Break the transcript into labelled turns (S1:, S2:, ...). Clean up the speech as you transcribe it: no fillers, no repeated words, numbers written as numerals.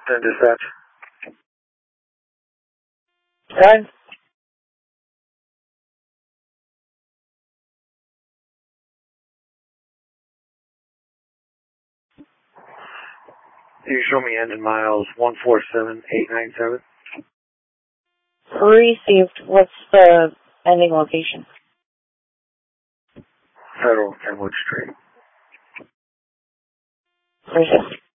S1: And dispatch.
S2: Done.
S1: Can you show me engine miles 147897?
S2: Received. What's the ending location?
S1: Federal Kenwood Street.
S2: Received.